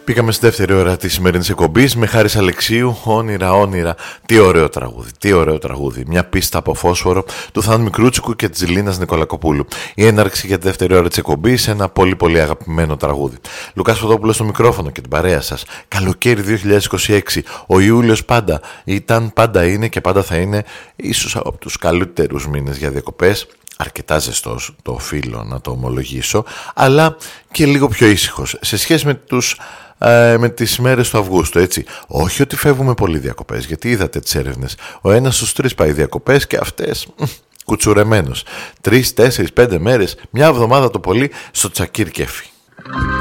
Πήγαμε στη δεύτερη ώρα της σημερινής εκπομπής με Χάρης Αλεξίου, όνειρα, όνειρα. Τι ωραίο τραγούδι, τι ωραίο τραγούδι. Μια πίστα από φόσφορο του Θάνου Μικρούτσικου και της Λίνας Νικολακοπούλου. Η έναρξη για τη δεύτερη ώρα της εκπομπής, ένα πολύ πολύ αγαπημένο τραγούδι. Λουκάς Φωτόπουλος στο μικρόφωνο και την παρέα σας. Καλοκαίρι 2026. Ο Ιούλιος πάντα ήταν, πάντα είναι και πάντα θα είναι ίσως από τους καλύτερους μήνες για διακοπές. Αρκετά ζεστός, το οφείλω να το ομολογήσω, αλλά και λίγο πιο ήσυχος σε σχέση με τις μέρες του Αυγούστου, έτσι. Όχι ότι φεύγουμε πολύ διακοπές, γιατί είδατε τις έρευνες. Ο ένας στους 3 πάει διακοπές και αυτές κουτσουρεμένος. 3, 4, 5 μέρες, μια εβδομάδα το πολύ στο τσακίρ κέφι.